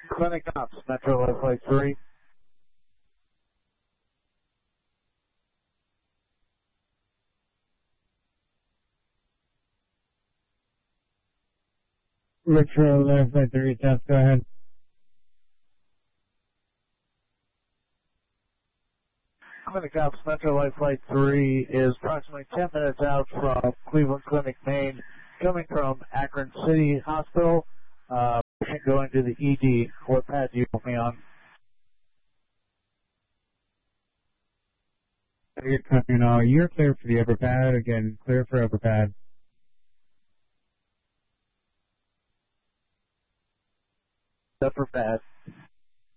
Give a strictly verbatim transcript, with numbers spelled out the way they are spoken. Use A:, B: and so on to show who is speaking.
A: Clinic Ops, Metro Life Flight three.
B: Metro Life Flight three, South, go ahead.
A: Clinic Ops, Metro Life Flight three is approximately ten minutes out from Cleveland Clinic, Maine, coming from Akron City Hospital, uh, going to the E D. What pad do you want me on?
B: You're copying all. You're clear for the upper pad. Again, clear for upper pad.
A: Upper pad.